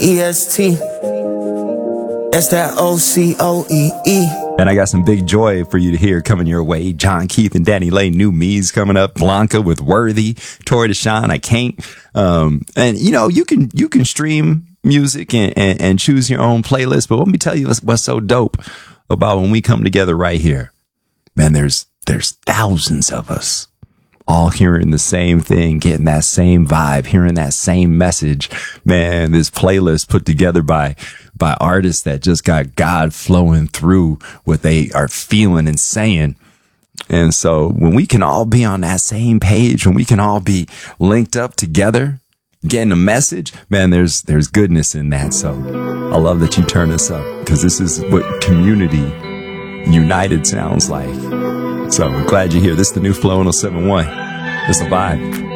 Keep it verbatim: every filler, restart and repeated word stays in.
E S T. That's that O C O E E. And I got some big joy for you to hear coming your way. John Keith and Danny Lay, New Me's coming up. Blanca with Worthy. Tori Deshawn, I Can't. Um, and you know, you can, you can stream music and, and, and choose your own playlist. But let me tell you what's, what's so dope about when we come together right here. Man, there's, there's thousands of us all hearing the same thing, getting that same vibe, hearing that same message. Man, this playlist put together by, by artists that just got God flowing through what they are feeling and saying. And so when we can all be on that same page, when we can all be linked up together, getting a message, man, there's, there's goodness in that. So I love that you turn us up, because this is what community united sounds like. So I'm glad you're here. This is the new Flow one oh seven point one. It's a vibe.